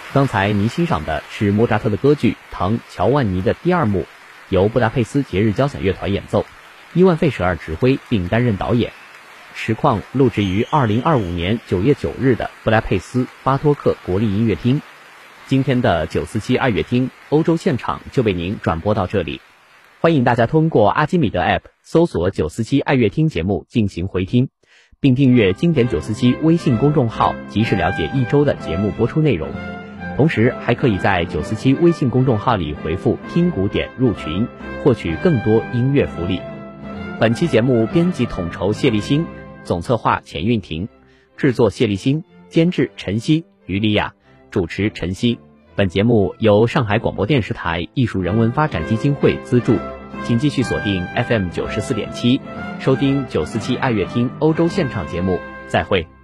刚才您欣赏的是莫扎特的歌剧《唐乔万尼》的第二幕，由布达佩斯节日交响乐团演奏，伊万费舍尔指挥并担任导演。实况录制于2025年9月9日的布达佩斯巴托克国立音乐厅。今天的947爱乐厅欧洲现场就为您转播到这里，欢迎大家通过阿基米德 App 搜索947爱乐厅节目进行回听，并订阅经典947微信公众号，及时了解一周的节目播出内容。同时还可以在947微信公众号里回复听古典入群，获取更多音乐福利。本期节目编辑统筹谢立新，总策划钱运婷，制作谢立新，监制陈曦、于丽亚，主持陈曦。本节目由上海广播电视台艺术人文发展基金会资助，请继续锁定 FM 94.7，收听947爱乐厅欧洲现场节目，再会。